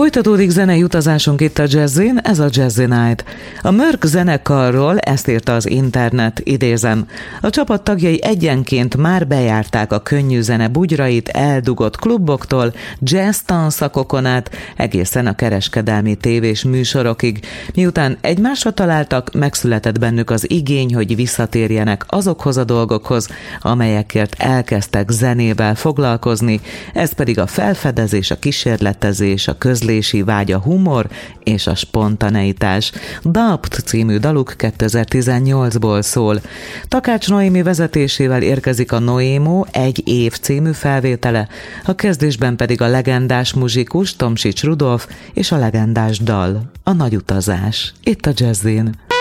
Folytatódik zenei utazásunk itt a Jazzin, ez a Jazzy Night. A Mörk zenekarról ezt írta az internet, idézem. A csapat tagjai egyenként már bejárták a könnyű zene bugyrait eldugott kluboktól, jazz tanszakokon át, egészen a kereskedelmi tévés műsorokig. Miután egymásra találtak, megszületett bennük az igény, hogy visszatérjenek azokhoz a dolgokhoz, amelyekért elkezdtek zenével foglalkozni, ez pedig a felfedezés, a kísérletezés, a közlési vágy, a humor és a spontaneitás. Dubbed című daluk 2018-ból szól. Takács Noémi vezetésével érkezik a Noémo Egy év című felvétele, a kezdésben pedig a legendás muzsikus Tomsics Rudolf és a legendás dal, a Nagy utazás. Itt a Jazzin.